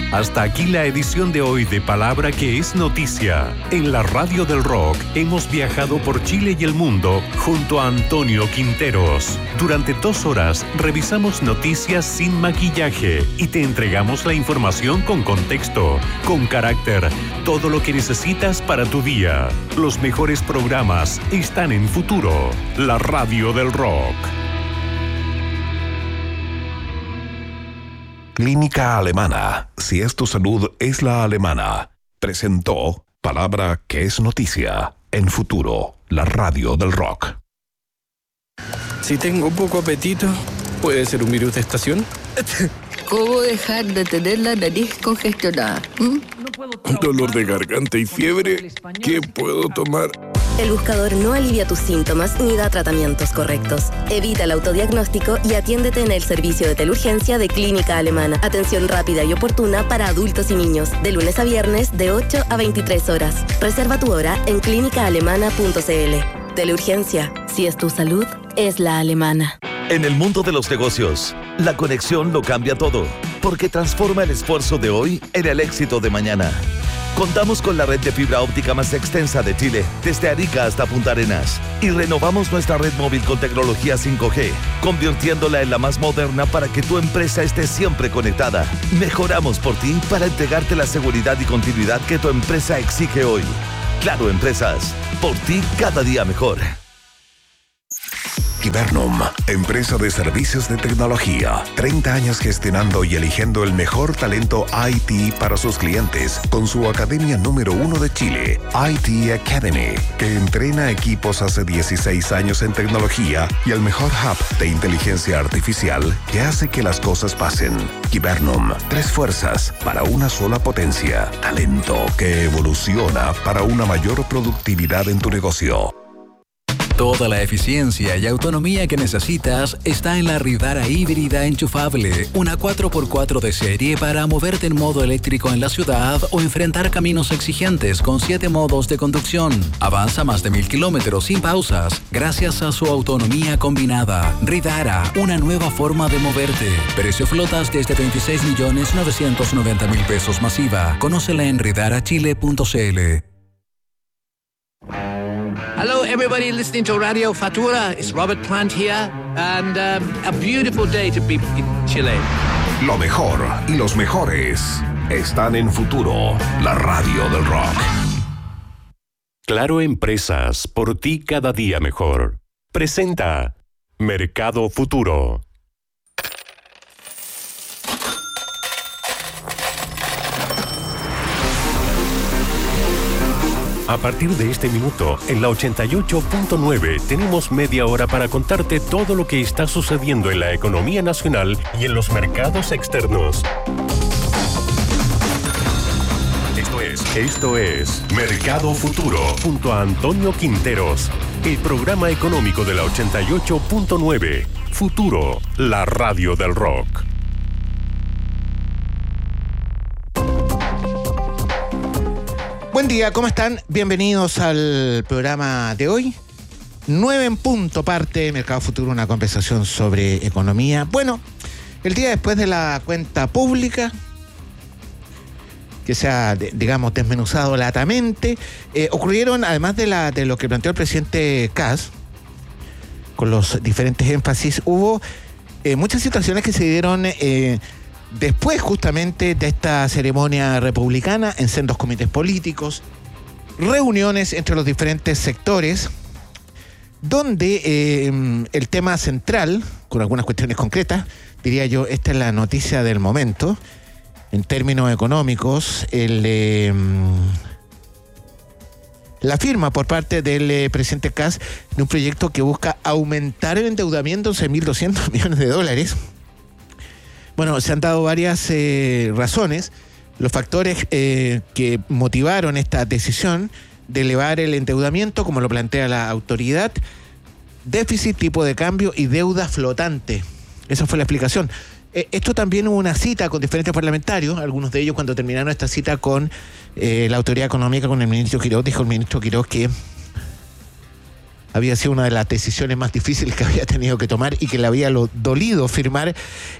Hasta aquí la edición de hoy de Palabra que es Noticia. En la Radio del Rock hemos viajado por Chile y el mundo junto a Antonio Quinteros. Durante 2 horas revisamos noticias sin maquillaje y te entregamos la información con contexto, con carácter, todo lo que necesitas para tu día. Los mejores programas están en Futuro, la Radio del Rock. Clínica Alemana. Si es tu salud, es la alemana. Presentó Palabra que es Noticia en Futuro, la Radio del Rock. Si tengo poco apetito, ¿puede ser un virus de estación? ¿Cómo dejar de tener la nariz congestionada? Dolor de garganta y fiebre. ¿Qué puedo tomar? El buscador no alivia tus síntomas ni da tratamientos correctos. Evita el autodiagnóstico y atiéndete en el servicio de teleurgencia de Clínica Alemana. Atención rápida y oportuna para adultos y niños. De lunes a viernes, de 8 a 23 horas. Reserva tu hora en clínicaalemana.cl. Teleurgencia. Si es tu salud, es la alemana. En el mundo de los negocios, la conexión lo cambia todo, porque transforma el esfuerzo de hoy en el éxito de mañana. Contamos con la red de fibra óptica más extensa de Chile, desde Arica hasta Punta Arenas, y renovamos nuestra red móvil con tecnología 5G, convirtiéndola en la más moderna para que tu empresa esté siempre conectada. Mejoramos por ti para entregarte la seguridad y continuidad que tu empresa exige hoy. Claro Empresas, por ti cada día mejor. Hibernum, empresa de servicios de tecnología. 30 años gestionando y eligiendo el mejor talento IT para sus clientes con su academia número 1 de Chile, IT Academy, que entrena equipos hace 16 años en tecnología y el mejor hub de inteligencia artificial que hace que las cosas pasen. Hibernum, 3 fuerzas para una sola potencia. Talento que evoluciona para una mayor productividad en tu negocio. Toda la eficiencia y autonomía que necesitas está en la Ridara híbrida enchufable, una 4x4 de serie para moverte en modo eléctrico en la ciudad o enfrentar caminos exigentes con 7 modos de conducción. Avanza más de 1000 kilómetros sin pausas gracias a su autonomía combinada. Ridara, una nueva forma de moverte. Precio flotas desde 26.990.000 pesos masiva. Conócela en ridarachile.cl. Hello, everybody listening to Radio Futura. It's Robert Plant here, and a beautiful day to be in Chile. Lo mejor y los mejores están en Futuro, la Radio del Rock. Claro Empresas, por ti cada día mejor. Presenta Mercado Futuro. A partir de este minuto, en la 88.9, tenemos media hora para contarte todo lo que está sucediendo en la economía nacional y en los mercados externos. Esto es Mercado Futuro, junto a Antonio Quinteros, el programa económico de la 88.9. Futuro, la radio del rock. Buen día, ¿cómo están? Bienvenidos al programa de hoy. 9 en punto parte Mercado Futuro, una conversación sobre economía. Bueno, el día después de la cuenta pública, que se ha, digamos, desmenuzado latamente, ocurrieron, además de lo que planteó el presidente Kast, con los diferentes énfasis, hubo muchas situaciones que se dieron después justamente de esta ceremonia republicana en sendos comités políticos, reuniones entre los diferentes sectores, donde el tema central, con algunas cuestiones concretas, diría yo, esta es la noticia del momento, en términos económicos, la firma por parte del presidente Kast de un proyecto que busca aumentar el endeudamiento en $6.200 millones. Bueno, se han dado varias razones, los factores que motivaron esta decisión de elevar el endeudamiento, como lo plantea la autoridad, déficit, tipo de cambio y deuda flotante. Esa fue la explicación. Esto también hubo una cita con diferentes parlamentarios, algunos de ellos cuando terminaron esta cita con la autoridad económica, con el ministro Quiroz, dijo el ministro Quiroz que había sido una de las decisiones más difíciles que había tenido que tomar y que le había dolido firmar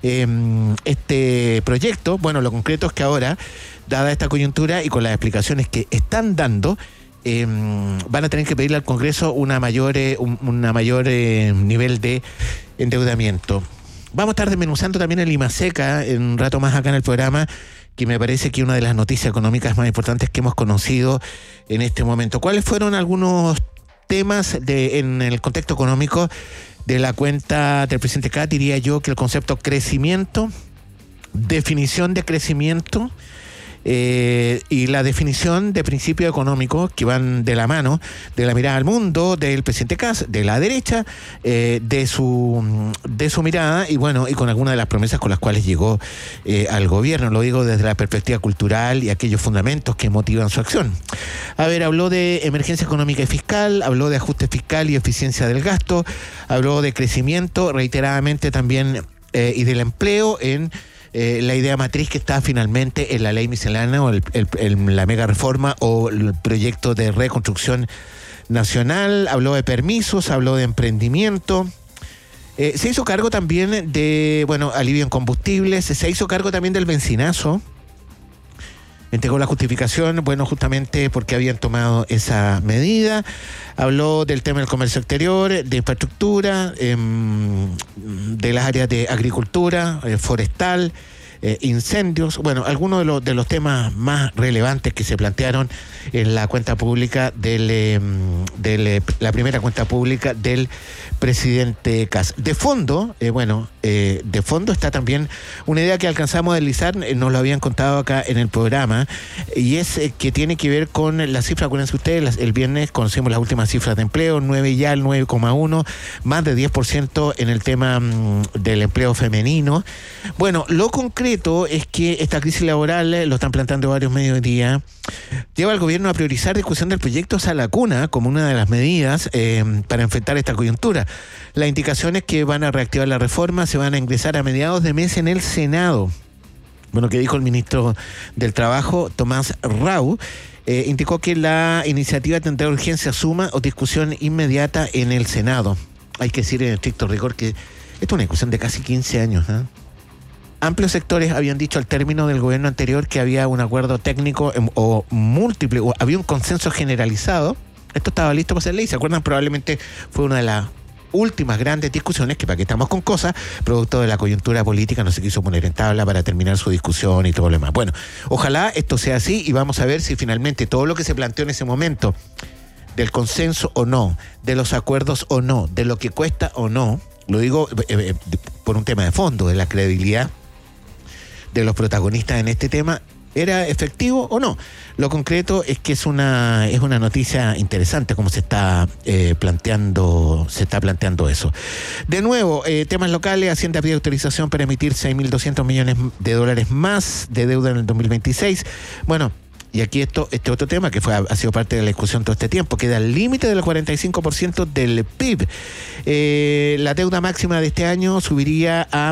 este proyecto. Bueno, lo concreto es que ahora, dada esta coyuntura y con las explicaciones que están dando, van a tener que pedirle al Congreso una mayor nivel de endeudamiento. Vamos a estar desmenuzando también el IMASECA en un rato más acá en el programa, que me parece que es una de las noticias económicas más importantes que hemos conocido en este momento. ¿Cuáles fueron algunos temas en el contexto económico de la cuenta del presidente Kast? Diría yo que el concepto crecimiento, definición de crecimiento, y la definición de principios económicos que van de la mano de la mirada al mundo del presidente Kast, de la derecha, de su mirada y bueno, y con algunas de las promesas con las cuales llegó al gobierno. Lo digo desde la perspectiva cultural y aquellos fundamentos que motivan su acción. A ver, habló de emergencia económica y fiscal, habló de ajuste fiscal y eficiencia del gasto, habló de crecimiento reiteradamente también y del empleo en la idea matriz que está finalmente en la ley miscelánea o la mega reforma o el proyecto de reconstrucción nacional. Habló de permisos, habló de emprendimiento. Se hizo cargo también de, alivio en combustibles, se hizo cargo también del bencinazo. Entregó la justificación, justamente porque habían tomado esa medida. Habló del tema del comercio exterior, de infraestructura, de las áreas de agricultura, forestal, incendios. Algunos de los temas más relevantes que se plantearon en la cuenta pública la primera cuenta pública del presidente Kast. De fondo, de fondo está también una idea que alcanzamos a deslizar, nos lo habían contado acá en el programa, y es que tiene que ver con la cifra. Acuérdense ustedes, el viernes conocimos las últimas cifras de empleo, 9,1, más de 10% en el tema del empleo femenino. Lo concreto es que esta crisis laboral, lo están planteando varios medios hoy día, lleva al gobierno a priorizar discusión del proyecto Sala Cuna como una de las medidas para enfrentar esta coyuntura. Las indicaciones que van a reactivar la reforma se van a ingresar a mediados de mes en el Senado. Que dijo el ministro del Trabajo, Tomás Rau, indicó que la iniciativa tendrá urgencia, suma o discusión inmediata en el Senado. Hay que decir en estricto rigor que esto es una discusión de casi 15 años, Amplios sectores habían dicho al término del gobierno anterior que había un acuerdo técnico o múltiple, o había un consenso generalizado. Esto estaba listo para ser ley. ¿Se acuerdan? Probablemente fue una de las últimas grandes discusiones que, para que estamos con cosas, producto de la coyuntura política, no se quiso poner en tabla para terminar su discusión y todo lo demás. Ojalá esto sea así y vamos a ver si finalmente todo lo que se planteó en ese momento, del consenso o no, de los acuerdos o no, de lo que cuesta o no, lo digo por un tema de fondo, de la credibilidad de los protagonistas en este tema, ¿era efectivo o no? Lo concreto es que es una noticia interesante como se está planteando eso. De nuevo, temas locales. Hacienda pide autorización para emitir 6.200 millones de dólares más de deuda en el 2026. Y aquí este otro tema que ha sido parte de la discusión todo este tiempo, queda al límite del 45% del PIB. La deuda máxima de este año subiría a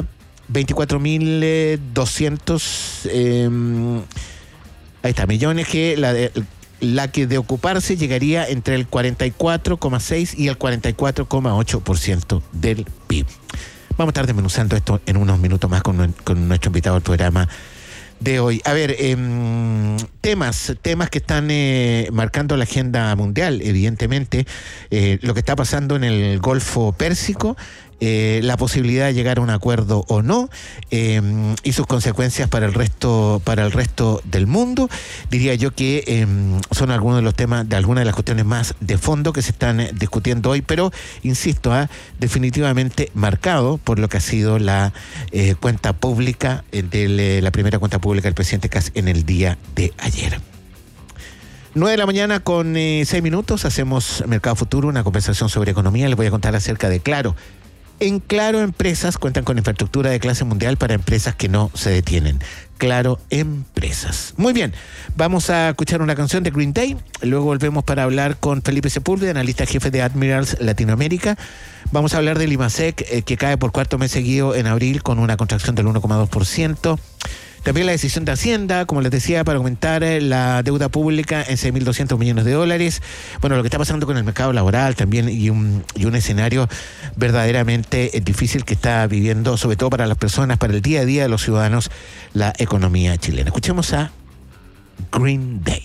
24.200 millones, que la que de ocuparse llegaría entre el 44,6 y el 44,8% del PIB. Vamos a estar desmenuzando esto en unos minutos más con nuestro invitado al programa de hoy. A ver, temas que están marcando la agenda mundial, evidentemente, lo que está pasando en el Golfo Pérsico, la posibilidad de llegar a un acuerdo o no, y sus consecuencias para el resto del mundo. Diría yo que son algunos de los temas, de algunas de las cuestiones más de fondo que se están discutiendo hoy, pero insisto, definitivamente marcado por lo que ha sido la cuenta pública la primera cuenta pública del presidente Kast en el día de ayer. 9 de la mañana con 6 minutos, hacemos Mercado Futuro, una conversación sobre economía. Les voy a contar acerca de Claro. En Claro Empresas cuentan con infraestructura de clase mundial para empresas que no se detienen. Claro Empresas. Muy bien, vamos a escuchar una canción de Green Day. Luego volvemos para hablar con Felipe Sepúlveda, analista jefe de Admirals Latinoamérica. Vamos a hablar del IMASEC, que cae por cuarto mes seguido en abril con una contracción del 1,2%. También la decisión de Hacienda, como les decía, para aumentar la deuda pública en $6.200 millones. Bueno, lo que está pasando con el mercado laboral también y un escenario verdaderamente difícil que está viviendo, sobre todo para las personas, para el día a día de los ciudadanos, la economía chilena. Escuchemos a Green Day.